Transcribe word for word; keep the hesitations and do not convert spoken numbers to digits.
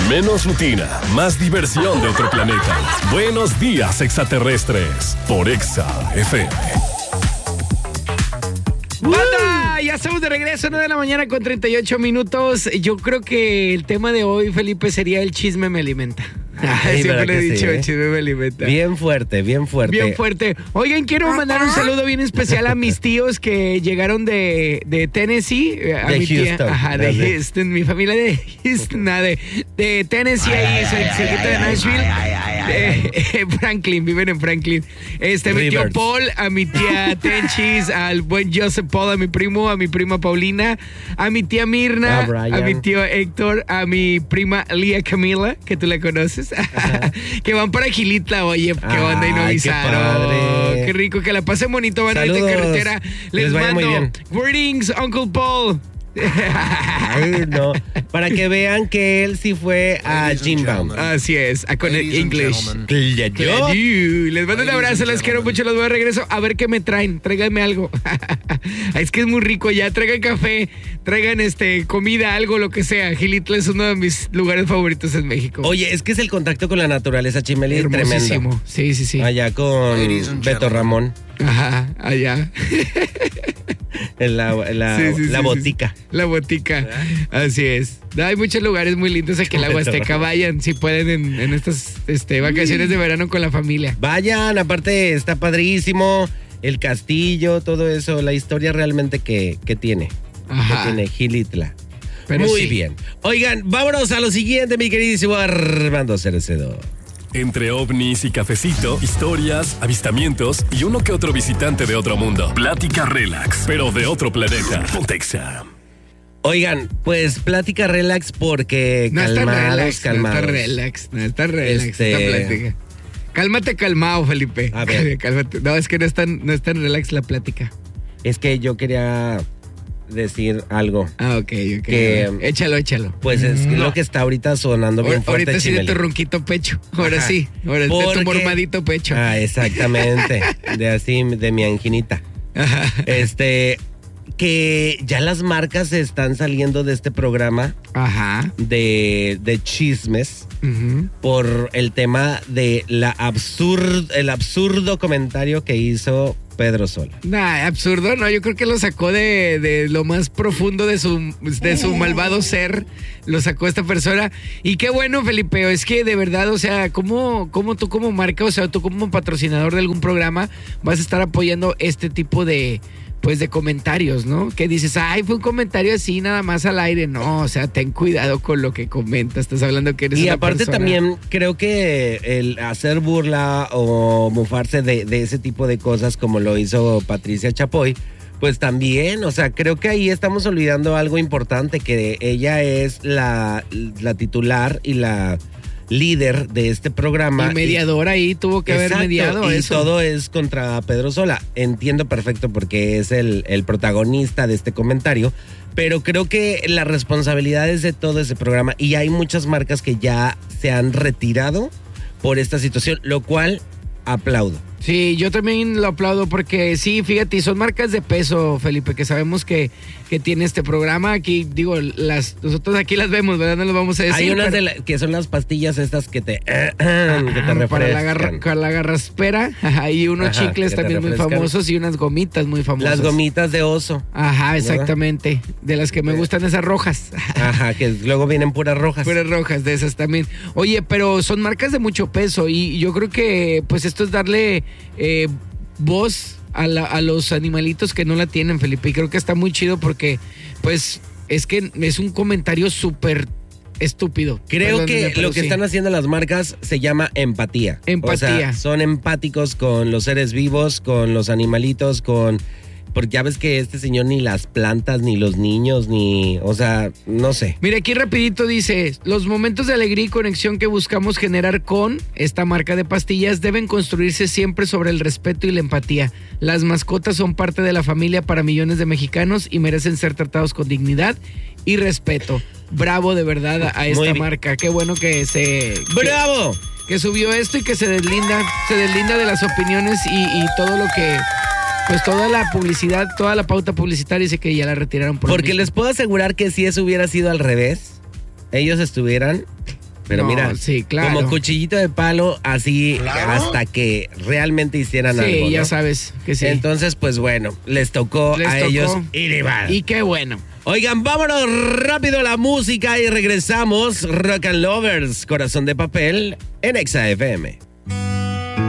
Menos rutina, más diversión de otro planeta. Buenos días, extraterrestres, por Exa F M. ¡Banda! Ya estamos de regreso, nueve de la mañana con treinta y ocho minutos. Yo creo que el tema de hoy, Felipe, sería el chisme me alimenta. Ay, siempre le he dicho, sí, ¿eh? el chisme me alimenta. Bien fuerte, bien fuerte. Bien fuerte. Oigan, quiero mandar un saludo bien especial a mis tíos que llegaron de, de Tennessee. A de mi Houston. Tía, ajá, de Dale. Houston. Mi familia de Houston, nada, de, de Tennessee, ahí, cerquita de Nashville. Eh, Franklin, viven en Franklin. Este, mi tío Rivers. Paul, a mi tía Tenchis, al buen Joseph Paul, a mi primo, a mi prima Paulina, a mi tía Mirna, A Brian. a mi tío Héctor, a mi prima Lía Camila, que tú la conoces, que van para Gilitla, oye, qué onda y no Ay, qué avisaron. padre. Qué rico, que la pasen bonito, van a ir de Saludos. carretera. Les, Les vaya muy mando bien. greetings, Uncle Paul. Ay, no. Para que vean que él sí fue a Jimbound. Así es, a Connect Ladies and English. gentlemen. ¿Yo? Les mando un Ladies abrazo, and les quiero gentlemen. mucho, los voy de regreso. A ver qué me traen, tráiganme algo. Es que es muy rico ya, traigan café, traigan este comida, algo, lo que sea. Gilitla es uno de mis lugares favoritos en México. Oye, es que es el contacto con la naturaleza, Chimeli, hermosísimo. tremendo. Sí, sí, sí. Allá con Ladies and Beto gentlemen. Ramón, Ajá, allá. en la, en la, Sí, sí, la sí, botica. sí. La botica. Así es. Hay muchos lugares muy lindos aquí en la Huasteca. Vayan, si pueden, en, en estas este, vacaciones de verano con la familia. Vayan, aparte está padrísimo. El castillo, todo eso, la historia realmente que, que tiene. Ajá. Que tiene Gilitla. Pero Muy sí. bien. Oigan, vámonos a lo siguiente, mi queridísimo Armando Cerecedo. Entre ovnis y cafecito, historias, avistamientos y uno que otro visitante de otro mundo. Plática relax, pero de otro planeta. Ponte Exa. Oigan, pues plática relax porque No está calmados, relax, calmados. no está relax, no está relax Este- esta plática. Cálmate calmado, Felipe. A ver. Cálmate. No, es que no es tan, no es tan relax la plática. Es que yo quería decir algo. Ah, ok, ok. Que- échalo, échalo. Pues es No. lo que está ahorita sonando bien Ahor- fuerte, Ahorita sí de Chimeli. tu ronquito pecho. Ahora Ajá. sí. Ahora de tu Porque- mormadito pecho. Ah, exactamente. De así, de mi anginita. Ajá. Este, que ya las marcas están saliendo de este programa Ajá. de, de chismes Ujú. por el tema de la absurd, el absurdo comentario que hizo Pedro Sola. Nah, absurdo, no, yo creo que lo sacó de, de lo más profundo de su, de su malvado ser, lo sacó esta persona. Y qué bueno, Felipe, es que de verdad, o sea, ¿cómo, cómo tú como marca, o sea, tú como patrocinador de algún programa vas a estar apoyando este tipo de, pues, de comentarios, ¿no? Que dices, ay, fue un comentario así nada más al aire. No, o sea, ten cuidado con lo que comentas, estás hablando que eres Y una aparte persona. también creo que el hacer burla o mofarse de, de ese tipo de cosas como lo hizo Patricia Chapoy, pues también, o sea, creo que ahí estamos olvidando algo importante, que ella es la, la titular y la líder de este programa. Y mediador ahí tuvo que haber Exacto, mediado y eso. todo es contra Pedro Sola. Entiendo perfecto porque es el, el protagonista de este comentario, pero creo que la responsabilidad es de todo ese programa y hay muchas marcas que ya se han retirado por esta situación, lo cual aplaudo. Sí, yo también lo aplaudo porque sí, fíjate, son marcas de peso, Felipe, que sabemos que, que tiene este programa. Aquí, digo, las nosotros aquí las vemos, ¿verdad? No lo vamos a decir. hay unas pero- de la- que son las pastillas estas que te, que te Ajá, refrescan. para la, garra, para la garraspera. Ajá, y unos Ajá, chicles que te también muy refrescan. famosos y unas gomitas muy famosas. Las gomitas de oso. Ajá, exactamente. De las que me gustan esas rojas. Ajá, que luego vienen puras rojas. Puras rojas, de esas también. Oye, pero son marcas de mucho peso y yo creo que pues esto es darle eh, voz a, la- a los animalitos que no la tienen, Felipe. Y creo que está muy chido porque pues es que es un comentario súper estúpido. Creo Perdónenme, que pero lo que sí. están haciendo las marcas se llama empatía. Empatía. O sea, son empáticos con los seres vivos, con los animalitos, con... Porque ya ves que este señor ni las plantas, ni los niños, ni... O sea, no sé. Mira, aquí rapidito dice, los momentos de alegría y conexión que buscamos generar con esta marca de pastillas deben construirse siempre sobre el respeto y la empatía. Las mascotas son parte de la familia para millones de mexicanos y merecen ser tratados con dignidad y respeto. Bravo de verdad a Muy esta bien. marca. Qué bueno que se... que- ¡Bravo! Que, subió esto y que se deslinda, se deslinda de las opiniones y, y todo lo que... Pues toda la publicidad, toda la pauta publicitaria dice que ya la retiraron por lo Porque mismo. les puedo asegurar que si eso hubiera sido al revés, ellos estuvieran Pero No, mira, sí, claro. como cuchillito de palo, así Claro. hasta que realmente hicieran Sí, algo, ya ¿no? sabes que sí. Entonces, pues bueno, les tocó Les a tocó. ellos y le va. Y qué bueno. Oigan, vámonos rápido a la música y regresamos. Rock and Lovers, Corazón de Papel, en Exa F M.